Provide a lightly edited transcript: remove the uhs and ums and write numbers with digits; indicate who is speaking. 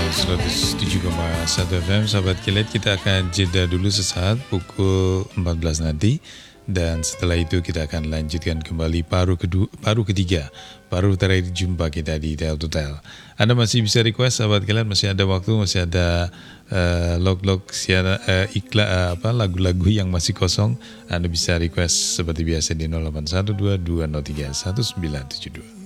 Speaker 1: 107,1 FM. Sahabat Kilat, kita akan jeda dulu sesaat pukul 14 nanti. Dan setelah itu kita akan lanjutkan kembali paruh ketiga, paruh terakhir jumpa kita di Tel to Tel. Anda masih bisa request, sahabat Kilat, masih ada waktu, masih ada log-log lagu-lagu yang masih kosong. Anda bisa request seperti biasa di 0812 203 1972.